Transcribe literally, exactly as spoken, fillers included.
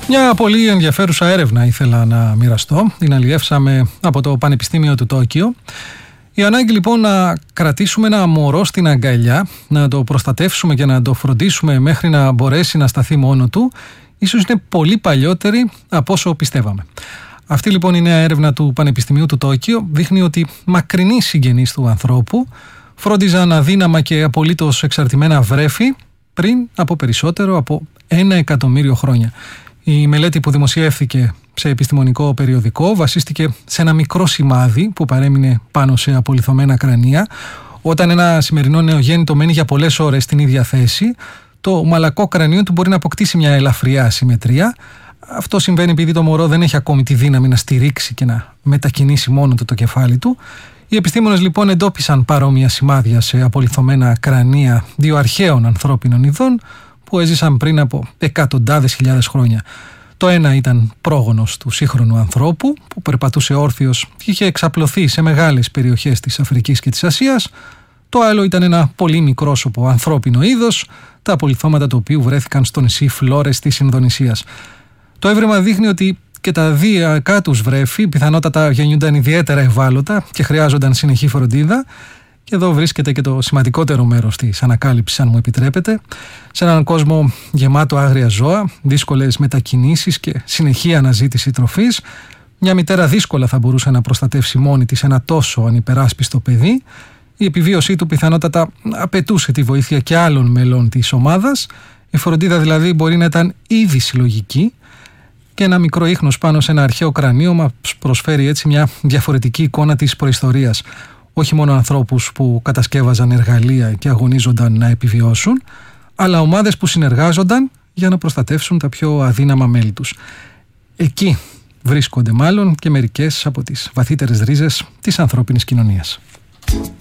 Μια πολύ ενδιαφέρουσα έρευνα ήθελα να μοιραστώ. Την αλλιεύσαμε από το Πανεπιστήμιο του Τόκιο. Η ανάγκη λοιπόν να κρατήσουμε ένα μωρό στην αγκαλιά, να το προστατεύσουμε και να το φροντίσουμε μέχρι να μπορέσει να σταθεί μόνο του, ίσως είναι πολύ παλιότερη από όσο πιστεύαμε. Αυτή λοιπόν η νέα έρευνα του Πανεπιστημίου του Τόκιο δείχνει ότι μακρινοί συγγενείς του ανθρώπου φρόντιζαν αδύναμα και απολύτως εξαρτημένα βρέφη πριν από περισσότερο από ένα εκατομμύριο χρόνια. Η μελέτη που δημοσιεύθηκε σε επιστημονικό περιοδικό βασίστηκε σε ένα μικρό σημάδι που παρέμεινε πάνω σε απολιθωμένα κρανία. Όταν ένα σημερινό νεογέννητο μένει για πολλές ώρες στην ίδια θέση, το μαλακό κρανίο του μπορεί να αποκτήσει μια ελαφριά ασυμμετρία. Αυτό συμβαίνει επειδή το μωρό δεν έχει ακόμη τη δύναμη να στηρίξει και να μετακινήσει μόνο του το κεφάλι του. Οι επιστήμονες λοιπόν εντόπισαν παρόμοια σημάδια σε απολιθωμένα κρανία δύο αρχαίων ανθρώπινων ειδών που έζησαν πριν από εκατοντάδες χιλιάδες χρόνια. Το ένα ήταν πρόγονος του σύγχρονου ανθρώπου που περπατούσε όρθιος και είχε εξαπλωθεί σε μεγάλες περιοχές της Αφρικής και της Ασίας. Το άλλο ήταν ένα πολύ μικρόσωπο ανθρώπινο είδος, τα απολιθώματα του οποίου βρέθηκαν στο νησί Φλόρες της Ινδονησίας. Το έβρεμα δείχνει ότι και τα δύο κάτους βρέφη πιθανότατα γεννιούνταν ιδιαίτερα ευάλωτα και χρειάζονταν συνεχή φροντίδα. Και εδώ βρίσκεται και το σημαντικότερο μέρος της ανακάλυψης, αν μου επιτρέπετε. Σε έναν κόσμο γεμάτο άγρια ζώα, δύσκολες μετακινήσεις και συνεχή αναζήτηση τροφής, μια μητέρα δύσκολα θα μπορούσε να προστατεύσει μόνη της ένα τόσο ανυπεράσπιστο παιδί. Η επιβίωσή του πιθανότατα απαιτούσε τη βοήθεια και άλλων μελών της ομάδας. Η φροντίδα δηλαδή μπορεί να ήταν ήδη συλλογική και ένα μικρό ίχνος πάνω σε ένα αρχαίο κρανίο μας προσφέρει έτσι μια διαφορετική εικόνα της προϊστορίας. Όχι μόνο ανθρώπους που κατασκεύαζαν εργαλεία και αγωνίζονταν να επιβιώσουν, αλλά ομάδες που συνεργάζονταν για να προστατεύσουν τα πιο αδύναμα μέλη τους. Εκεί βρίσκονται μάλλον και μερικές από τις βαθύτερες ρίζες της ανθρώπινης κοινωνίας.